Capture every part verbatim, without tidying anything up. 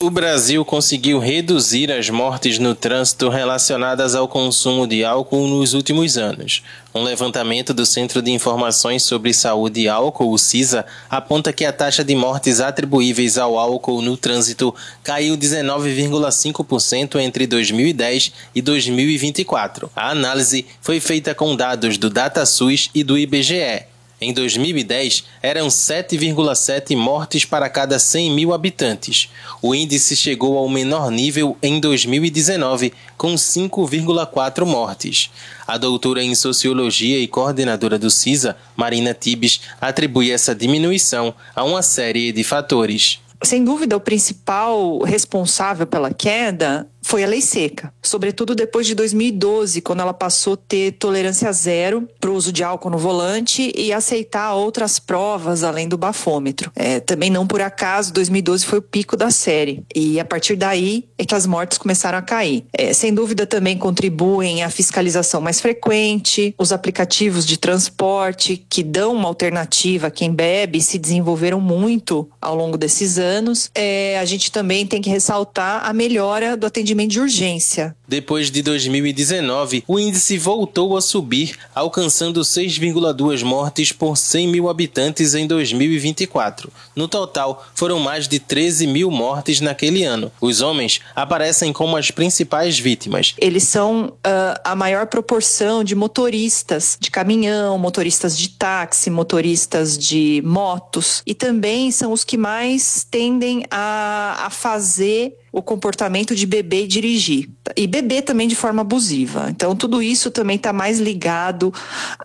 O Brasil conseguiu reduzir as mortes no trânsito relacionadas ao consumo de álcool nos últimos anos. Um levantamento do Centro de Informações sobre Saúde e Álcool, o CISA, aponta que a taxa de mortes atribuíveis ao álcool no trânsito caiu dezenove vírgula cinco por cento entre dois mil e dez e dois mil e vinte e quatro. A análise foi feita com dados do DataSUS e do I B G E. Em dois mil e dez, eram sete vírgula sete mortes para cada cem mil habitantes. O índice chegou ao menor nível em dois mil e dezenove, com cinco vírgula quatro mortes. A doutora em Sociologia e coordenadora do CISA, Marina Tibes, atribui essa diminuição a uma série de fatores. Sem dúvida, o principal responsável pela queda foi a lei seca, sobretudo depois de dois mil e doze, quando ela passou a ter tolerância zero para o uso de álcool no volante e aceitar outras provas além do bafômetro. É, também não por acaso, dois mil e doze foi o pico da série e a partir daí é que as mortes começaram a cair. É, sem dúvida também contribuem a fiscalização mais frequente, os aplicativos de transporte que dão uma alternativa a quem bebe se desenvolveram muito ao longo desses anos. É, a gente também tem que ressaltar a melhora do atendimento de urgência. Depois de dois mil e dezenove, o índice voltou a subir, alcançando seis vírgula duas mortes por cem mil habitantes em dois mil e vinte e quatro. No total, foram mais de treze mil mortes naquele ano. Os homens aparecem como as principais vítimas. Eles são uh, a maior proporção de motoristas de caminhão, motoristas de táxi, motoristas de motos e também são os que mais tendem a, a fazer o comportamento de beber e dirigir. E beber também de forma abusiva. Então, tudo isso também está mais ligado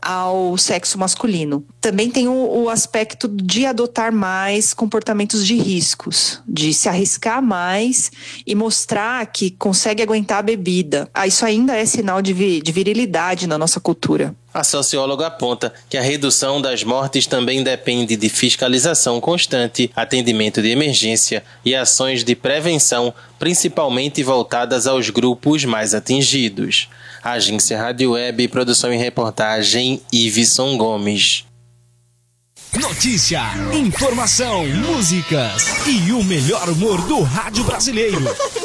ao sexo masculino. Também tem o, o aspecto de adotar mais comportamentos de riscos, de se arriscar mais e mostrar que consegue aguentar a bebida. Ah, isso ainda é sinal de, vi, de virilidade na nossa cultura. A socióloga aponta que a redução das mortes também depende de fiscalização constante, atendimento de emergência e ações de prevenção, principalmente voltadas aos grupos mais atingidos. Agência Rádio Web, produção e reportagem, Iveson Gomes. Notícia, informação, músicas e o melhor humor do rádio brasileiro.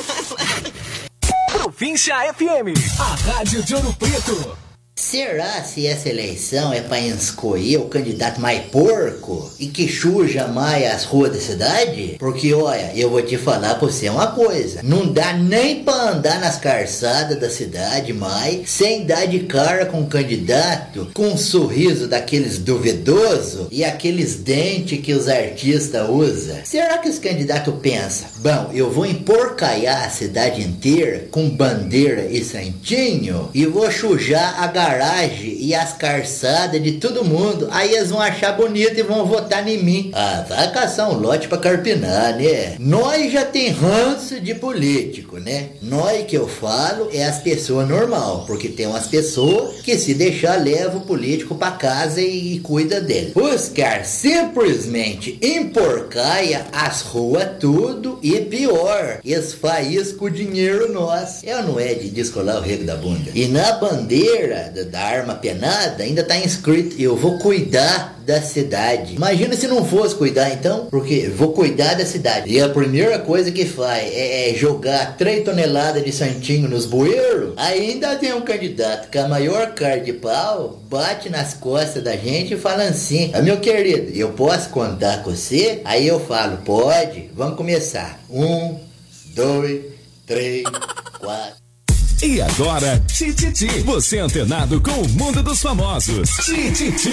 Província F M, a rádio de Ouro Preto. Será se essa eleição é para escolher o candidato mais porco e que suja mais as ruas da cidade? Porque, olha, eu vou te falar pra você uma coisa. Não dá nem pra andar nas calçadas da cidade mais sem dar de cara com um candidato com um sorriso daqueles duvidoso e aqueles dentes que os artistas usam. Será que esse candidato pensa, bom, eu vou emporcaiar a cidade inteira com bandeira e santinho e vou sujar a garagem e as calçadas de todo mundo, aí eles vão achar bonito e vão votar em mim. Ah, vai caçar um lote pra carpinar, né? Nós já tem ranço de político, né? Nós que eu falo é as pessoas normal, porque tem umas pessoas que se deixar leva o político pra casa e, e cuida dele. Os caras simplesmente emporcaia as ruas tudo e pior, eles fazem isso com o dinheiro nosso. Eu não é de descolar o rego da bunda. E na bandeira da arma penada ainda tá inscrito, eu vou cuidar da cidade. Imagina se não fosse cuidar então, porque vou cuidar da cidade. E a primeira coisa que faz é, é jogar três toneladas de santinho nos bueiros. Ainda tem um candidato com a maior cara de pau, bate nas costas da gente e fala assim, ah, meu querido, eu posso contar com você? Aí eu falo, pode, vamos começar. Um, dois, três, quatro. E agora, Tititi, você antenado com o mundo dos famosos. Tititi.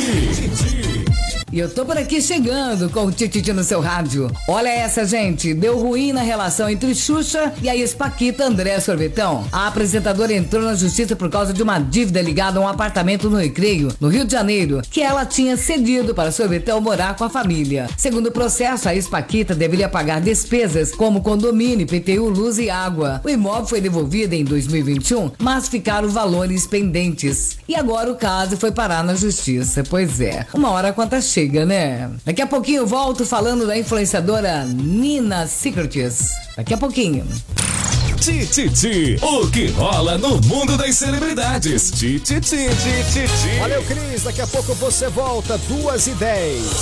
E eu tô por aqui chegando com o Tititi no seu rádio. Olha essa, gente, deu ruim na relação entre Xuxa e a ex-paquita André Sorvetão. A apresentadora entrou na justiça por causa de uma dívida ligada a um apartamento no Recreio, no Rio de Janeiro, que ela tinha cedido para Sorvetão morar com a família. Segundo o processo, a ex-paquita deveria pagar despesas como condomínio, I P T U, luz e água. O imóvel foi devolvido em dois mil e vinte e um, mas ficaram valores pendentes. E agora o caso foi parar na justiça. Pois é, uma hora a conta chega, né? Daqui a pouquinho eu volto falando da influenciadora Nina Secrets. Daqui a pouquinho. Tititi, o que rola no mundo das celebridades. Tititi, Tititi. Valeu, Cris. Daqui a pouco você volta, duas e dez.